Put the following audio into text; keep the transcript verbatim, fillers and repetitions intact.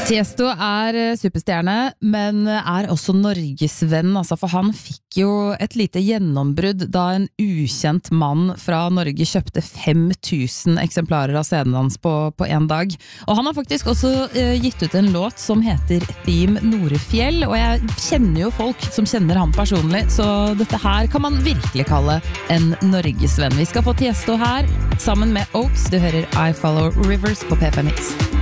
Tiesto er superstjerne, men er også Norgesvenn, altså, for han fikk jo et lite gjennombrudd da en ukjent mann fra Norge kjøpte fem tusen eksemplarer av C D-en hans på, på en dag. Og han har faktisk også uh, gitt ut en låt som heter Theme Norefjell, og jeg kjenner jo folk som kjenner han personlig, så dette her kan man virkelig kalle en Norgesvenn. Vi skal få Tiesto her, sammen med Oaks. Du hører I Follow Rivers på P fem Hits.